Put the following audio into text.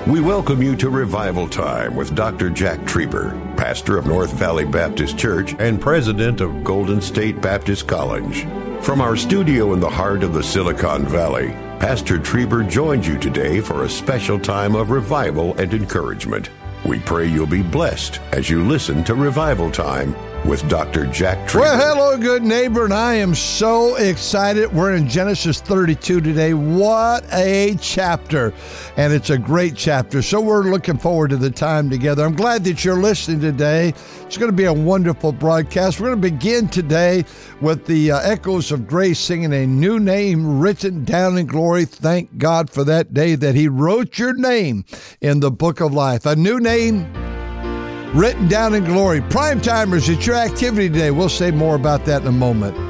We welcome you to Revival Time with Dr. Jack Trieber, pastor of North Valley Baptist Church and president of Golden State Baptist College. From our studio in the heart of the Silicon Valley, Pastor Trieber joins you today for a special time of revival and encouragement. We pray you'll be blessed as you listen to Revival Time with Dr. Jack Trieber. Well, hello, good neighbor, and I am so excited. We're in Genesis 32 today. What a chapter, and it's a great chapter, so we're looking forward to the time together. I'm glad that you're listening today. It's going to be a wonderful broadcast. We're going to begin today with the Echoes of Grace singing a new name written down in glory. Thank God for that day that He wrote your name in the book of life. A new name written down in glory. Prime timers, it's your activity today. We'll say more about that in a moment.